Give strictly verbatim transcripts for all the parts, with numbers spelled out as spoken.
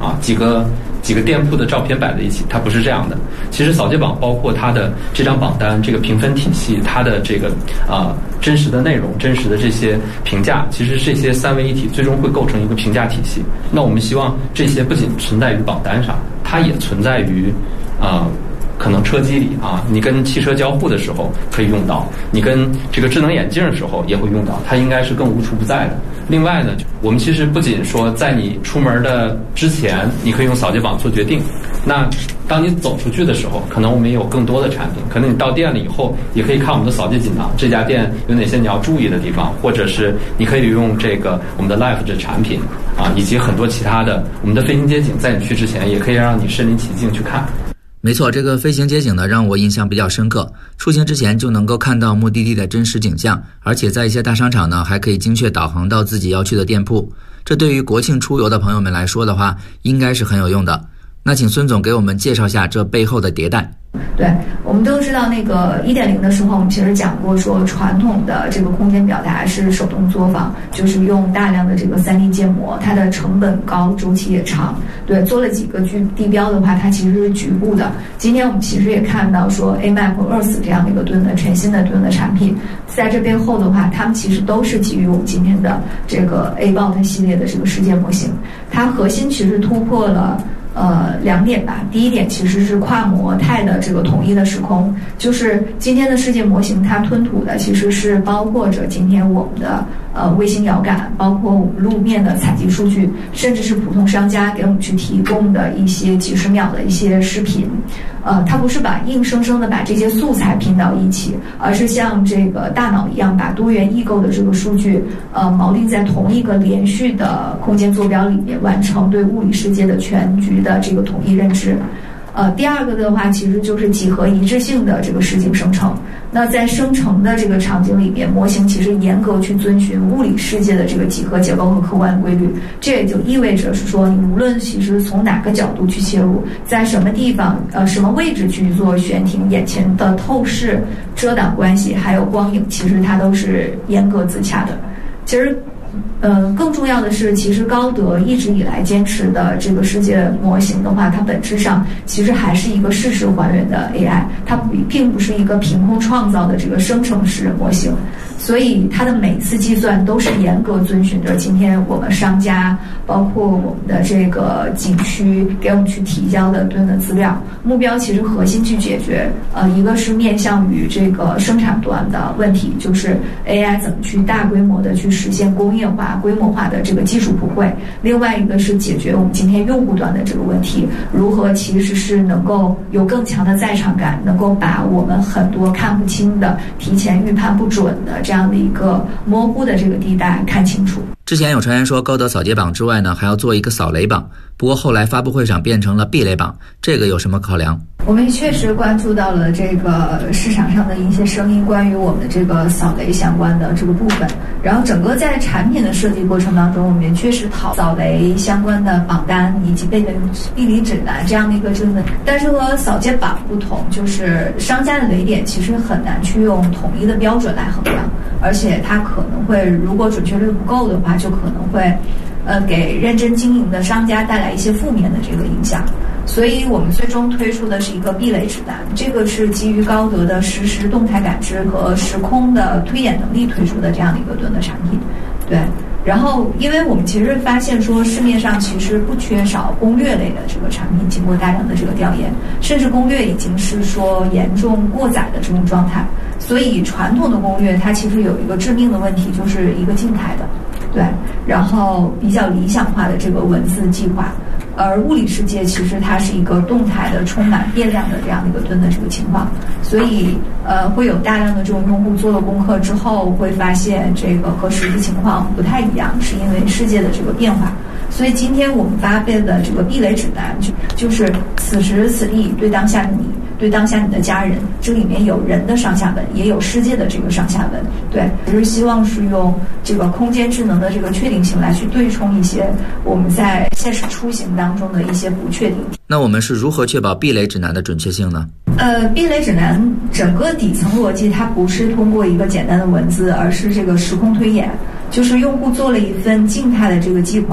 啊，几个几个店铺的照片摆在一起，它不是这样的。其实扫街榜包括它的这张榜单、这个评分体系、它的这个啊、呃、真实的内容、真实的这些评价，其实这些三位一体最终会构成一个评价体系。那我们希望这些不仅存在于榜单上，它也存在于啊。呃可能车机里啊，你跟汽车交互的时候可以用到，你跟这个智能眼镜的时候也会用到，它应该是更无处不在的。另外呢，我们其实不仅说在你出门的之前，你可以用扫街榜做决定，那当你走出去的时候，可能我们也有更多的产品，可能你到店了以后，也可以看我们的扫街锦囊，这家店有哪些你要注意的地方，或者是你可以用这个我们的 Life 的产品啊，以及很多其他的我们的飞行街景，在你去之前也可以让你身临其境去看。 没错，这个飞行街景呢让我印象比较深刻，出行之前就能够看到目的地的真实景象，而且在一些大商场呢还可以精确导航到自己要去的店铺，这对于国庆出游的朋友们来说的话应该是很有用的。那请孙总给我们介绍下这背后的迭代。 对，我们都知道那个 一点零 的时候，我们其实讲过说传统的这个空间表达是手动作坊，就是用大量的这个 三 D 建模，它的成本高，周期也长。对，做了几个具地标的话，它其实是局部的。今天我们其实也看到说 A M A P Earth 这样的一个盾的全新的盾的产品，在这背后的话，它们其实都是基于我们今天的这个 A B O T 系列的这个世界模型，它核心其实突破了呃，两点吧。第一点其实是跨模态的这个统一的时空，就是今天的世界模型它吞吐的其实是包括着今天我们的呃卫星遥感，包括我们路面的采集数据，甚至是普通商家给我们去提供的一些几十秒的一些视频。呃，它不是把硬生生的把这些素材拼到一起，而是像这个大脑一样把多元异构的这个数据呃锚定在同一个连续的空间坐标里面，完成对物理世界的全局的这个统一认知。呃，第二个的话，其实就是几何一致性的这个实景生成。那在生成的这个场景里面，模型其实严格去遵循物理世界的这个几何结构和客观规律。这也就意味着是说，你无论其实从哪个角度去切入，在什么地方、呃什么位置去做悬停，眼前的透视、遮挡关系，还有光影，其实它都是严格自洽的。其实。呃，更重要的是，其实高德一直以来坚持的这个世界模型的话，它本质上其实还是一个事实还原的 A I， 它并不是一个凭空创造的这个生成式模型，所以它的每次计算都是严格遵循着今天我们商家，包括我们的这个景区给我们去提交的盾的资料，目标其实核心去解决，呃，一个是面向于这个生产端的问题，就是 A I 怎么去大规模的去实现工业化、规模化的这个技术普惠；另外一个是解决我们今天用户端的这个问题，如何其实是能够有更强的在场感，能够把我们很多看不清的、提前预判不准的这样的一个模糊的这个地带看清楚。 之前有传言说高德扫街榜之外呢，还要做一个扫雷榜，不过后来发布会上变成了避雷榜，这个有什么考量？ 我们确实关注到了这个市场上的一些声音，关于我们的这个扫雷相关的这个部分。然后整个在产品的设计过程当中，我们也确实讨扫雷相关的榜单以及避雷避雷指南这样的一个真的。但是和扫街榜不同，就是商家的雷点其实很难去用统一的标准来衡量，而且它可能会，如果准确率不够的话，就可能会呃给认真经营的商家带来一些负面的这个影响。所以我们最终推出的是一个避雷指南，这个是基于高德的实时动态感知和时空的推演能力推出的这样的一个盾的产品。对，然后因为我们其实发现说市面上其实不缺少攻略类的这个产品，经过大量的这个调研，甚至攻略已经是说严重过载的这种状态。所以传统的攻略它其实有一个致命的问题，就是一个静态的，对，然后比较理想化的这个文字计划。而物理世界其实它是一个动态的、充满变量的这样的一个盾的这个情况，所以呃会有大量的这种用户做了功课之后，会发现这个和实际情况不太一样，是因为世界的这个变化。所以今天我们发布的这个避雷指南，就就是此时此地对当下的你，对当下你的家人，这里面有人的上下文，也有世界的这个上下文。对，就是希望是用这个空间智能的这个确定性来去对冲一些我们在现实出行当中的一些不确定。 那我们是如何确保避雷指南的准确性呢？ 呃，避雷指南整个底层逻辑它不是通过一个简单的文字，而是这个时空推演，就是用户做了一份静态的这个计划，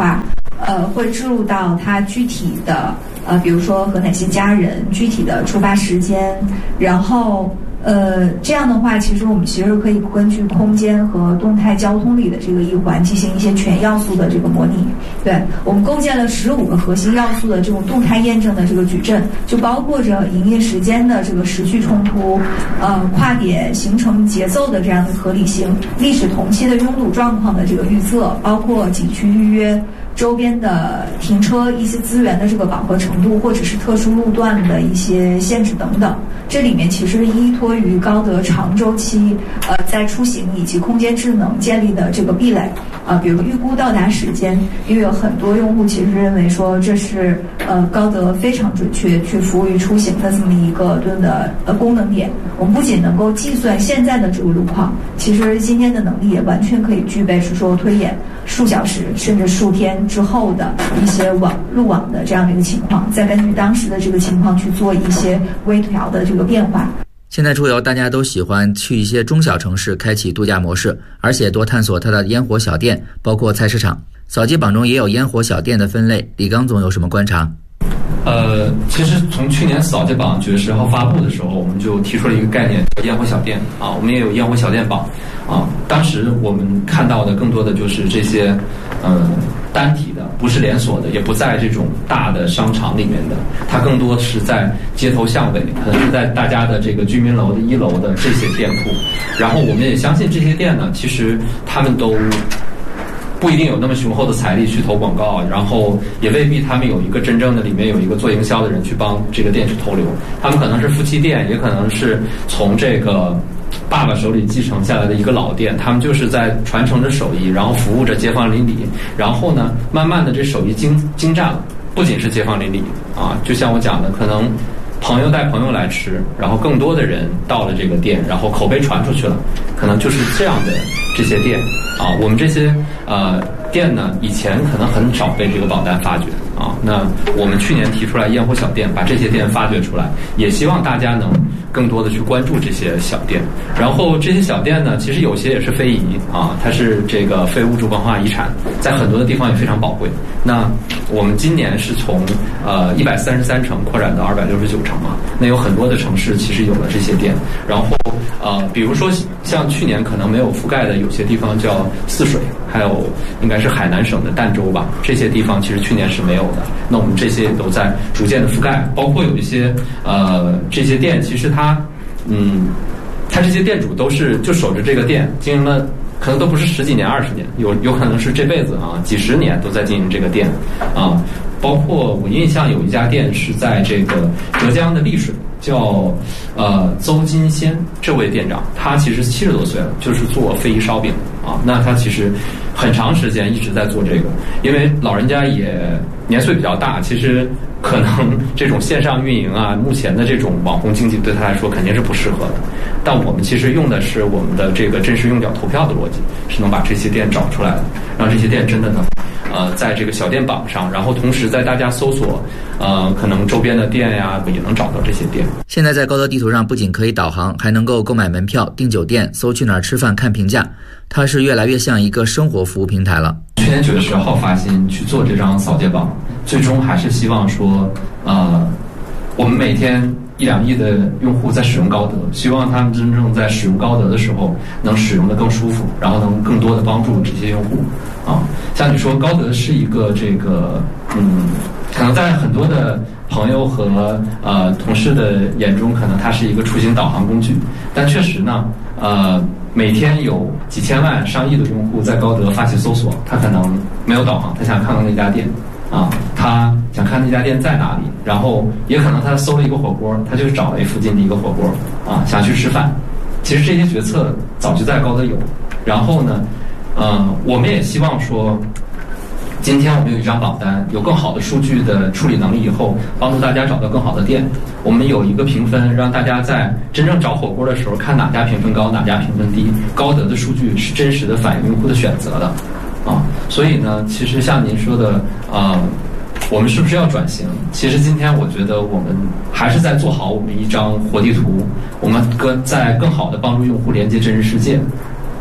呃，会置入到它具体的呃，比如说和哪些家人，具体的出发时间，然后。呃，这样的话，其实我们其实可以根据空间和动态交通里的这个一环进行一些全要素的这个模拟。对，我们构建了十五个核心要素的这种动态验证的这个矩阵，就包括着营业时间的这个时序冲突，呃，跨点行程节奏的这样的合理性，历史同期的拥堵状况的这个预测，包括景区预约。周边的停车一些资源的这个饱和程度，或者是特殊路段的一些限制等等，这里面其实依托于高德长周期，呃，在出行以及空间智能建立的这个壁垒，呃，比如预估到达时间，因为有很多用户其实认为说这是呃高德非常准确去服务于出行的这么一个吨的呃功能点。我们不仅能够计算现在的这个路况，其实今天的能力也完全可以具备，是说推演数小时甚至数天之后的一些网路网的这样的一个情况，再根据当时的这个情况去做一些微调的这个变化。 现在出游大家都喜欢去一些中小城市开启度假模式，而且多探索它的烟火小店，包括菜市场。扫街榜中也有烟火小店的分类，李刚总有什么观察？ 呃，其实从去年扫街榜九月十号发布的时候，我们就提出了一个概念，叫烟火小店啊，我们也有烟火小店榜啊。当时我们看到的更多的就是这些，呃，单体的，不是连锁的，也不在这种大的商场里面的，它更多是在街头巷尾，可能是在大家的这个居民楼的一楼的这些店铺。然后我们也相信这些店呢，其实他们都不一定有那么雄厚的财力去投广告，然后也未必他们有一个真正的里面有一个做营销的人去帮这个店去投流，他们可能是夫妻店，也可能是从这个爸爸手里继承下来的一个老店，他们就是在传承着手艺，然后服务着街坊邻里，然后呢，慢慢的这手艺精精湛了，不仅是街坊邻里啊，就像我讲的，可能朋友带朋友来吃，然后更多的人到了这个店，然后口碑传出去了，可能就是这样的这些店啊。我们这些呃店呢，以前可能很少被这个榜单发掘啊。那我们去年提出来烟火小店，把这些店发掘出来，也希望大家能更多的去关注这些小店。然后这些小店呢，其实有些也是非遗啊，它是这个非物质文化遗产，在很多的地方也非常宝贵。那我们今年是从呃一百三十三城扩展到二百六十九城嘛，那有很多的城市其实有了这些店。然后呃，比如说像去年可能没有覆盖的有些地方叫泗水，还有应该是海南省的儋州吧，这些地方其实去年是没有的。那我们这些都在逐渐的覆盖，包括有一些呃这些店，其实它嗯，它这些店主都是就守着这个店经营了。可能都不是十几年、二十年，有有可能是这辈子啊，几十年都在经营这个店啊。包括我印象有一家店是在这个浙江的丽水，叫呃邹金仙这位店长，他其实七十多岁了，就是做非遗烧饼啊。那他其实很长时间一直在做这个，因为老人家也年岁比较大，其实可能这种线上运营啊，目前的这种网红经济对他来说肯定是不适合的。但我们其实用的是我们的这个真实用脚投票的逻辑，是能把这些店找出来的，让这些店真的能呃在这个小店榜上，然后同时在大家搜索呃可能周边的店呀，也能找到这些店。 现在在高德地图上不仅可以导航，还能够购买门票、订酒店、搜去哪儿吃饭、看评价，它是越来越像一个生活服务平台了。 去年九月十号发心去做这张扫街榜，最终还是希望说呃我们每天一两亿的用户在使用高德，希望他们真正在使用高德的时候能使用的更舒服，然后能更多的帮助这些用户啊。像你说高德是一个这个嗯，可能在很多的朋友和呃同事的眼中，可能它是一个出行导航工具，但确实呢呃每天有几千万上亿的用户在高德发起搜索，他可能没有导航，他想看看那家店啊，他想看那家店在哪里，然后也可能他搜了一个火锅，他就找了附近的一个火锅啊，想去吃饭。其实这些决策早就在高德有，然后呢，呃，我们也希望说，今天我们有一张榜单，有更好的数据的处理能力以后，帮助大家找到更好的店。我们有一个评分，让大家在真正找火锅的时候，看哪家评分高，哪家评分低。高德的数据是真实的反映用户的选择的。啊，所以呢，其实像您说的，呃，我们是不是要转型？其实今天我觉得我们还是在做好我们一张活地图，我们更在更好的帮助用户连接真实世界。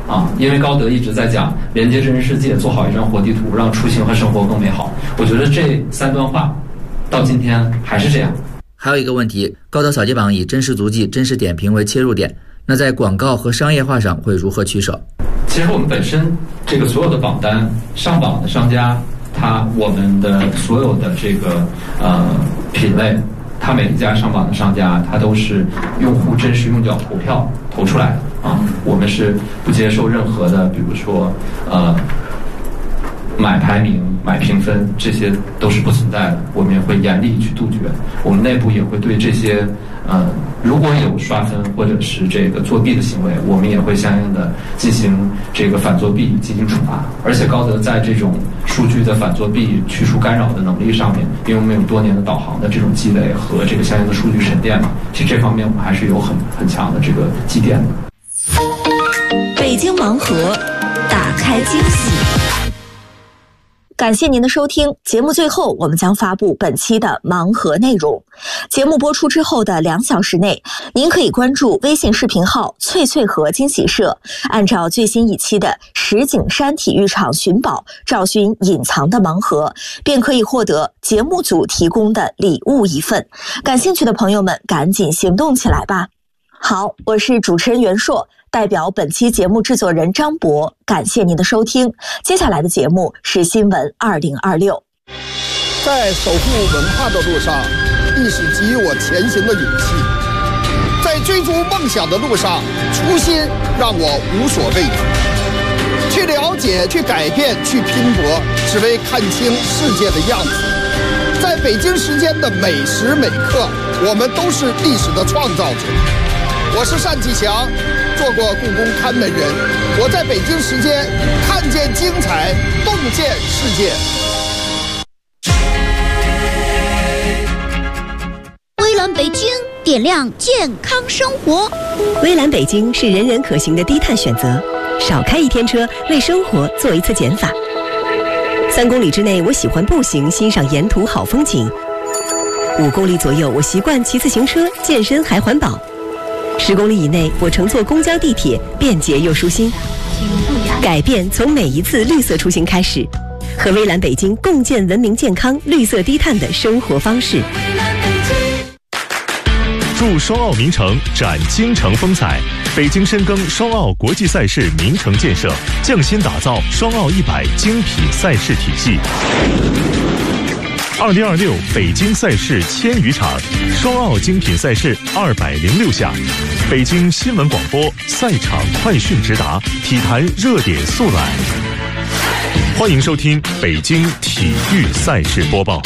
啊，因为高德一直在讲连接真实世界，做好一张活地图，让出行和生活更美好。我觉得这三段话到今天还是这样。 还有一个问题，高德扫街榜以真实足迹、真实点评为切入点，那在广告和商业化上会如何取舍？ 其实我们本身这个所有的榜单上榜的商家，他我们的所有的这个呃品类，他每一家上榜的商家，他都是用户真实用脚投票投出来的啊。我们是不接受任何的，比如说呃买排名、买评分，这些都是不存在的。我们也会严厉去杜绝。我们内部也会对这些呃如果有刷分或者是这个作弊的行为，我们也会相应的进行这个反作弊进行处罚。而且高德在这种数据的反作弊、去除干扰的能力上面，因为我们有多年的导航的这种积累和这个相应的数据沉淀嘛，其实这方面我们还是有很很强的这个积淀的。 北京盲盒，打开惊喜。感谢您的收听，节目最后我们将发布本期的盲盒内容。节目播出之后的两小时内，您可以关注微信视频号脆脆盒惊喜社，按照最新一期的石景山体育场寻宝找寻隐藏的盲盒，便可以获得节目组提供的礼物一份。感兴趣的朋友们赶紧行动起来吧。好，我是主持人袁硕，代表本期节目制作人张博，感谢您的收听。接下来的节目是新闻二零二六。 在守护文化的路上，历史给予我前行的勇气；在追逐梦想的路上，初心让我无所畏惧。去了解，去改变，去拼搏，只为看清世界的样子。在北京时间的每时每刻，我们都是历史的创造者。我是单霁翔，做过故宫看门人。我在北京时间看见精彩，洞见世界。 微蓝北京，点亮健康生活。 微蓝北京是人人可行的低碳选择，少开一天车，为生活做一次减法。三公里之内，我喜欢步行欣赏沿途好风景；五公里左右，我习惯骑自行车健身还环保。十公里以内，我乘坐公交地铁，便捷又舒心。改变从每一次绿色出行开始，和微蓝北京共建文明健康、绿色低碳的生活方式。 祝双奥名城展京城风采，北京深耕双奥国际赛事名城建设，匠心打造双奥一百精品赛事体系。二零二六北京赛事千余场，双奥精品赛事二百零六项，北京新闻广播赛场快讯直达，体坛热点速览。欢迎收听北京体育赛事播报。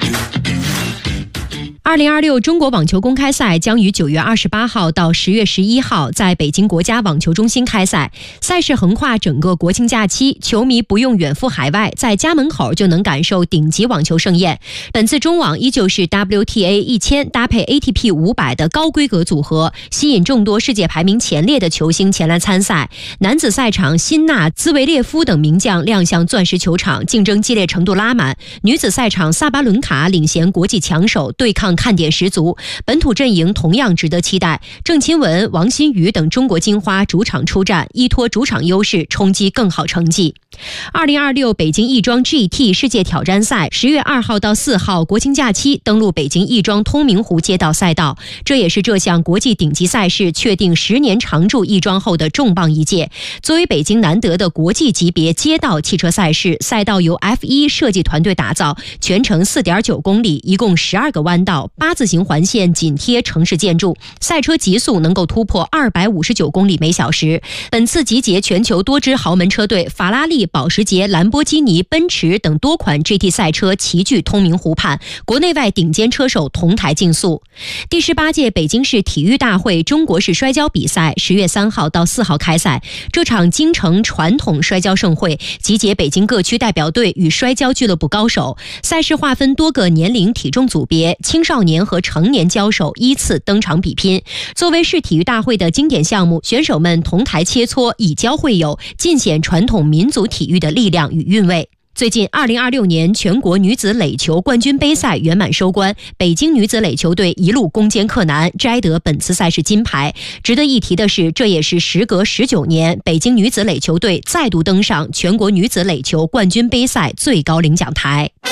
二零二六中国网球公开赛将于九月二十八号到十月十一号在北京国家网球中心开赛，赛事横跨整个国庆假期，球迷不用远赴海外，在家门口就能感受顶级网球盛宴。本次中网依旧是 W T A 一千搭配 A T P 五百的高规格组合，吸引众多世界排名前列的球星前来参赛。男子赛场，辛纳、兹维列夫等名将亮相钻石球场，竞争激烈程度拉满；女子赛场，萨巴伦卡领衔国际强手，对抗看点十足，本土阵营同样值得期待。郑钦文、王欣瑜等中国金花主场出战，依托主场优势冲击更好成绩。二零二六北京亦庄 G T 世界挑战赛十月二号到四号国庆假期登陆北京亦庄通明湖街道赛道，这也是这项国际顶级赛事确定十年常驻亦庄后的重磅一届。作为北京难得的国际级别街道汽车赛事，赛道由 F 一 设计团队打造，全程 四点九公里，一共十二个弯道，八字形环线紧贴城市建筑，赛车极速能够突破二百五十九公里每小时。本次集结全球多支豪门车队，法拉利、保时捷、兰博基尼、奔驰等多款 G T 赛车齐聚通明湖畔，国内外顶尖车手同台竞速。第十八届北京市体育大会中国式摔跤比赛十月三号到四号开赛，这场京城传统摔跤盛会集结北京各区代表队与摔跤俱乐部高手，赛事划分多个年龄体重组别，青少年和成年交手依次登场比拼。作为市体育大会的经典项目，选手们同台切磋，以交会友，尽显传统民族体育的力量与韵味。 最近，二零二六年全国女子垒球冠军杯赛圆满收官，北京女子垒球队一路攻坚克难，摘得本次赛事金牌。值得一提的是，这也是时隔十九年，北京女子垒球队再度登上全国女子垒球冠军杯赛最高领奖台。